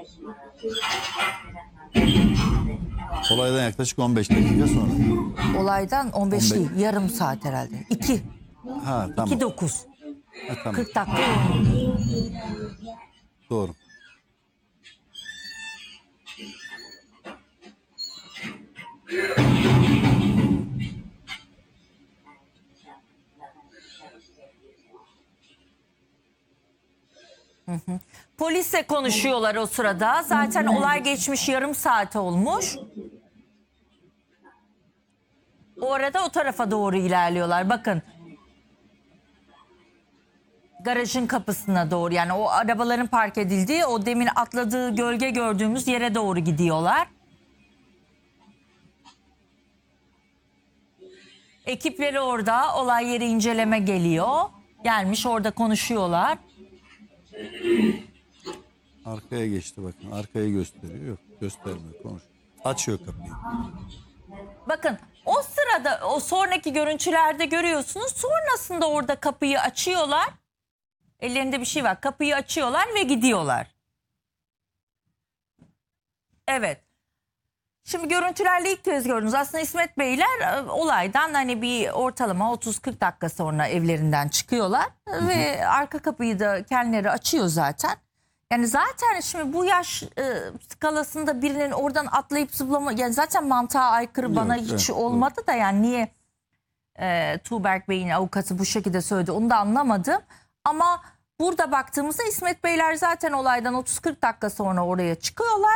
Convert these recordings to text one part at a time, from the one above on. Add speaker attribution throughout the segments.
Speaker 1: Olaydan yaklaşık 15 dakika sonra.
Speaker 2: Olaydan 15 değil, yarım saat herhalde. 2.
Speaker 1: Ha tamam.
Speaker 2: 2:09.
Speaker 1: Ha, tamam.
Speaker 2: 40 dakika.
Speaker 1: Doğru.
Speaker 2: Polisle konuşuyorlar o sırada. Zaten olay geçmiş yarım saat olmuş. O arada o tarafa doğru ilerliyorlar. Bakın. Garajın kapısına doğru, yani o arabaların park edildiği, o demin atladığı gölge gördüğümüz yere doğru gidiyorlar. Ekipleri orada, olay yeri inceleme geliyor. Gelmiş, orada konuşuyorlar.
Speaker 1: Arkaya geçti bakın. Arkayı gösteriyor. Yok göstermiyor. Konuş. Açıyor kapıyı.
Speaker 2: Bakın o sırada, o sonraki görüntülerde görüyorsunuz. Sonrasında orada kapıyı açıyorlar. Ellerinde bir şey var. Kapıyı açıyorlar ve gidiyorlar. Evet. Şimdi görüntülerle ilk kez gördünüz. Aslında İsmet Beyler olaydan hani bir ortalama 30-40 dakika sonra evlerinden çıkıyorlar. Ve arka kapıyı da kendileri açıyor zaten. Yani zaten şimdi bu yaş skalasında birinin oradan atlayıp zıplama, yani zaten mantığa aykırı,
Speaker 1: Yok,
Speaker 2: bana hiç olmadı da, yani niye Tuğberk Bey'in avukatı bu şekilde söyledi onu da anlamadım. Ama burada baktığımızda İsmet Beyler zaten olaydan 30-40 dakika sonra oraya çıkıyorlar.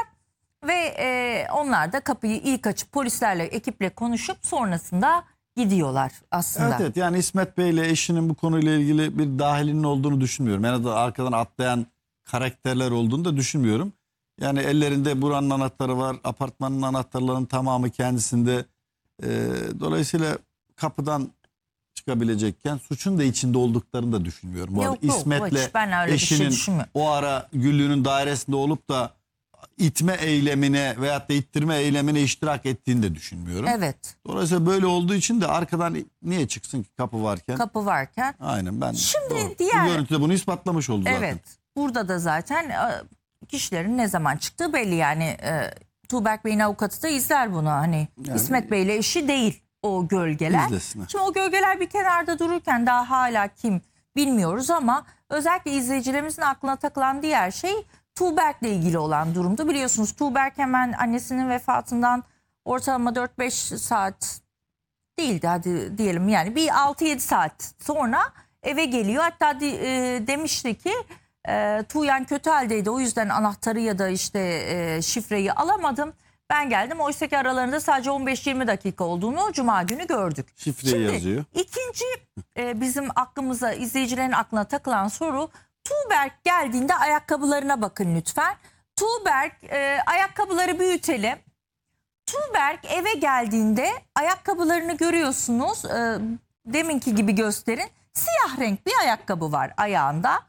Speaker 2: Ve onlar da kapıyı ilk açıp polislerle, ekiple konuşup sonrasında gidiyorlar aslında.
Speaker 1: Evet, evet, yani İsmet Bey ile eşinin bu konuyla ilgili bir dahilinin olduğunu düşünmüyorum. Yani da arkadan atlayan karakterler olduğunu da düşünmüyorum. Yani ellerinde buranın anahtarı var. Apartmanın anahtarlarının tamamı kendisinde. Dolayısıyla kapıdan çıkabilecekken suçun da içinde olduklarını da düşünmüyorum. Bu arada İsmet'le eşinin o ara Güllü'nün dairesinde olup da itme eylemine veyahut da ittirme eylemine iştirak ettiğini de düşünmüyorum.
Speaker 2: Evet.
Speaker 1: Dolayısıyla böyle olduğu için de arkadan niye çıksın ki kapı varken?
Speaker 2: Kapı varken.
Speaker 1: Aynen, ben
Speaker 2: Şimdi
Speaker 1: doğru.
Speaker 2: diğer...
Speaker 1: Bu görüntüde bunu ispatlamış oldu zaten.
Speaker 2: Evet. Burada da zaten kişilerin ne zaman çıktığı belli, yani Tuğberk Bey'in avukatı da izler bunu, hani
Speaker 1: Yani,
Speaker 2: İsmet Bey'le eşi değil o gölgeler.
Speaker 1: İzlesin.
Speaker 2: Şimdi o gölgeler bir kenarda dururken daha hala kim bilmiyoruz, ama özellikle izleyicilerimizin aklına takılan diğer şey Tuğberk'le ilgili olan durumdu. Biliyorsunuz Tuğberk hemen annesinin vefatından ortalama 4-5 saat değildi, hadi diyelim yani bir 6-7 saat sonra eve geliyor. Hatta demişti ki Tuğyan kötü haldeydi, o yüzden anahtarı ya da işte şifreyi alamadım. Ben geldim. Oysa ki aralarında sadece 15-20 dakika olduğunu Cuma günü gördük.
Speaker 1: Şifreyi yazıyor.
Speaker 2: İkinci bizim aklımıza, izleyicilerin aklına takılan soru, Tuğberk geldiğinde ayakkabılarına bakın lütfen. Tuğberk, ayakkabıları büyütelim. Tuğberk eve geldiğinde ayakkabılarını görüyorsunuz. Deminki gibi gösterin. Siyah renk bir ayakkabı var ayağında.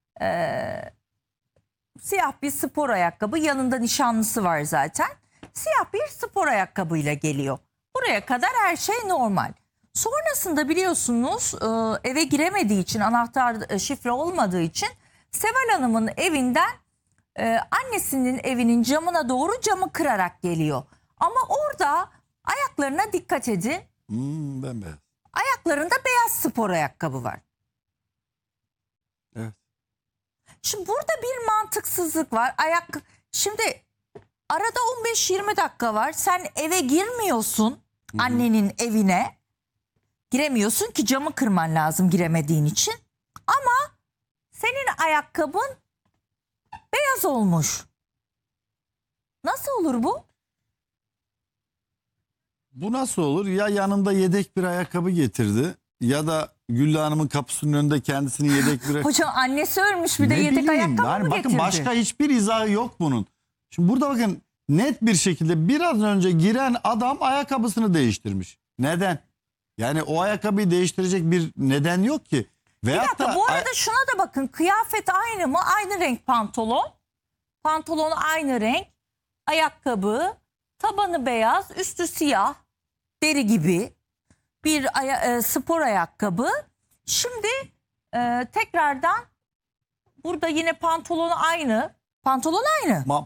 Speaker 2: Siyah bir spor ayakkabı. Yanında nişanlısı var zaten. Siyah bir spor ayakkabıyla geliyor. Buraya kadar her şey normal. Sonrasında biliyorsunuz eve giremediği için, anahtar şifre olmadığı için Seval Hanım'ın evinden annesinin evinin camına doğru camı kırarak geliyor. Ama orada ayaklarına dikkat edin.
Speaker 1: Bembeyaz.
Speaker 2: Ayaklarında beyaz spor ayakkabı var.
Speaker 1: Evet.
Speaker 2: Şimdi burada bir mantıksızlık var. Şimdi arada 15-20 dakika var. Sen eve girmiyorsun, annenin evine. Giremiyorsun ki camı kırman lazım giremediğin için. Ama senin ayakkabın beyaz olmuş. Nasıl olur bu?
Speaker 1: Bu nasıl olur? Ya yanında yedek bir ayakkabı getirdi ya da Güllü Hanım'ın kapısının önünde kendisinin yedek bir ayakkabı...
Speaker 2: Hocam annesi ölmüş, bir de yedek ayakkabı mı
Speaker 1: bakın
Speaker 2: getirdi?
Speaker 1: Başka hiçbir izahı yok bunun. Şimdi burada bakın net bir şekilde biraz önce giren adam ayakkabısını değiştirmiş. Neden? Yani o ayakkabıyı değiştirecek bir neden yok ki.
Speaker 2: Bir dakika, bu arada şuna da bakın, kıyafet aynı mı? Aynı renk pantolon. Pantolon aynı renk. Ayakkabı, tabanı beyaz, üstü siyah, deri gibi bir spor ayakkabı. Şimdi tekrardan burada yine pantolon aynı. Pantolon aynı.